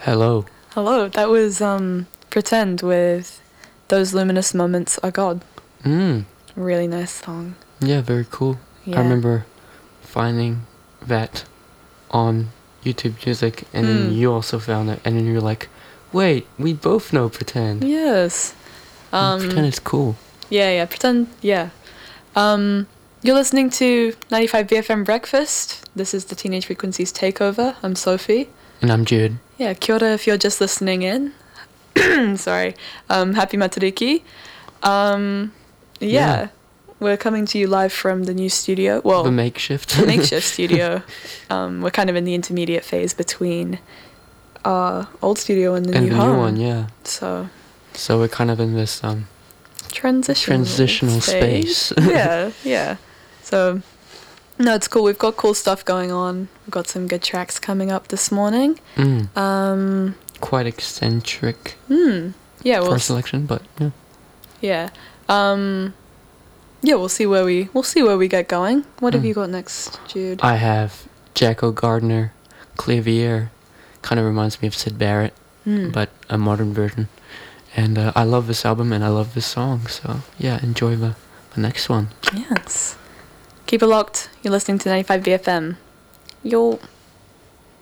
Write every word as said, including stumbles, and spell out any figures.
Hello. Hello, that was um Pretend with Those Luminous Moments Are God. Mm. Really nice song. Yeah, very cool. Yeah. I remember finding that on YouTube Music, and then Mm. you also found it, and then you're like, wait, we both know Pretend. Yes. And Um Pretend is cool. Yeah, yeah, Pretend, yeah. Um you're listening to ninety-five B F M Breakfast. This is the Teenage Frequencies Takeover. I'm Sophie. And I'm Jude. Yeah, kia ora if you're just listening in. Sorry. Um happy Matariki. Um yeah. Yeah. We're coming to you live from the new studio. Well, the makeshift. the makeshift studio. Um, we're kind of in the intermediate phase between our old studio and the and new the home. new one, yeah. So So we're kind of in this um transitional transitional space. space. yeah, yeah. So no, it's cool. We've got cool stuff going on. We've got some good tracks coming up this morning. Mm. Um, Quite eccentric hmm. Yeah. for We'll a s- selection, but yeah. yeah. Um, yeah. We'll see where we we'll see where we get going. What have Mm. you got next, Jude? I have Jacko Gardner, Clavier. Kind of reminds me of Sid Barrett, Hmm. but a modern version. And uh, I love this album and I love this song. So yeah, enjoy the, the next one. Yes. Keep it locked. You're listening to ninety-five B F M. Yo.